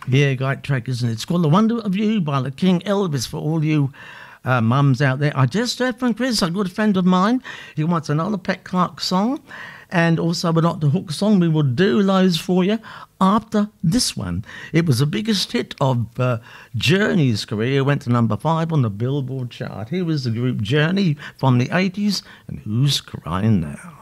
Yeah, great track, isn't it? It's called The Wonder of You by the King Elvis for all you mums out there. I just heard from Chris, a good friend of mine. He wants another Pet Clark song and also a Dr. Hook song. We will do those for you after this one. It was the biggest hit of Journey's career. It went to number 5 on the Billboard chart. Here was the group Journey from the 80s, and Who's Crying Now?